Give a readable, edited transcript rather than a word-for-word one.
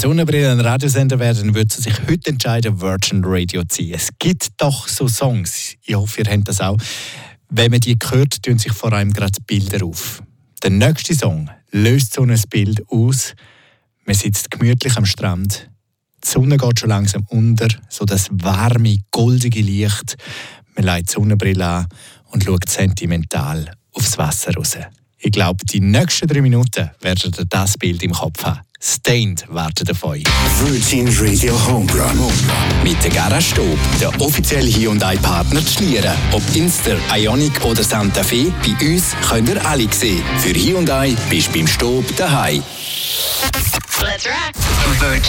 die Sonnenbrille ein Radiosender werden, würde sie sich heute entscheiden, Virgin Radio zu ziehen. Es gibt doch so Songs, ich hoffe, ihr habt das auch. Wenn man die hört, tun sich vor allem gerade Bilder auf. Der nächste Song löst so ein Bild aus. Man sitzt gemütlich am Strand. Die Sonne geht schon langsam unter, so das warme, goldige Licht. Man legt die Sonnenbrille an und schaut sentimental aufs Wasser raus. Ich glaube, die nächsten 3 Minuten werdet ihr das Bild im Kopf haben. Stained wartet auf euch. Virgin Radio Homerun. Mit der Garage Stob, der offizielle Hyundai-Partner zu Schlieren. Ob Inster, Ioniq oder Santa Fe, bei uns könnt ihr alle sehen. Für Hyundai bist du beim Stob daheim. Let's rock. Virgin.